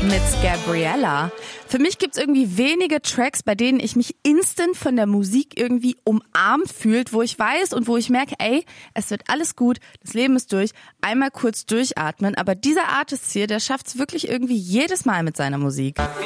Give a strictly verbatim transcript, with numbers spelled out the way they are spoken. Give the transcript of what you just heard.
mit Gabriella. Für mich gibt's irgendwie wenige Tracks, bei denen ich mich instant von der Musik irgendwie umarmt fühlt, wo ich weiß und wo ich merke, ey, es wird alles gut, das Leben ist durch, einmal kurz durchatmen. Aber dieser Artist hier, der schafft's wirklich irgendwie jedes Mal mit seiner Musik.